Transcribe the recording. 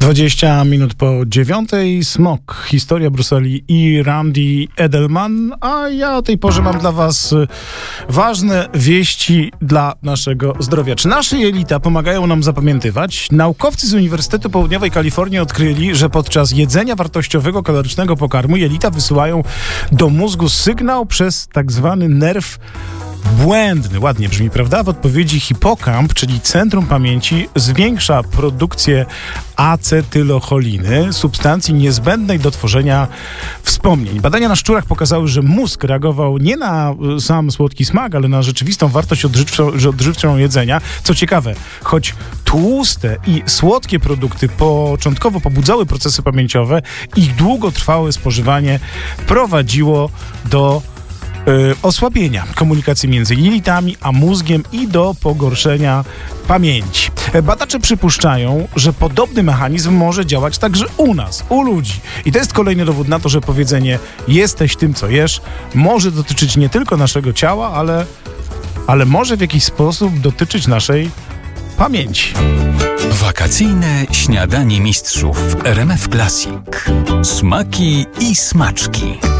20 minut po 9:00. Smog. Historia Bruseli i Randy Edelman. A ja o tej porze mam dla was ważne wieści dla naszego zdrowia. Czy nasze jelita pomagają nam zapamiętywać? Naukowcy z Uniwersytetu Południowej Kalifornii odkryli, że podczas jedzenia wartościowego, kalorycznego pokarmu jelita wysyłają do mózgu sygnał przez tak zwany nerw błędny. Ładnie brzmi, prawda? W odpowiedzi hipokamp, czyli centrum pamięci, zwiększa produkcję acetylocholiny, substancji niezbędnej do tworzenia wspomnień. Badania na szczurach pokazały, że mózg reagował nie na sam słodki smak, ale na rzeczywistą wartość odżywczą jedzenia. Co ciekawe, choć tłuste i słodkie produkty początkowo pobudzały procesy pamięciowe, ich długotrwałe spożywanie prowadziło do osłabienia komunikacji między jelitami a mózgiem i do pogorszenia pamięci. Badacze przypuszczają, że podobny mechanizm może działać także u nas, u ludzi. I to jest kolejny dowód na to, że powiedzenie jesteś tym, co jesz, może dotyczyć nie tylko naszego ciała, ale może w jakiś sposób dotyczyć naszej pamięci. Wakacyjne śniadanie mistrzów w RMF Classic. Smaki i smaczki.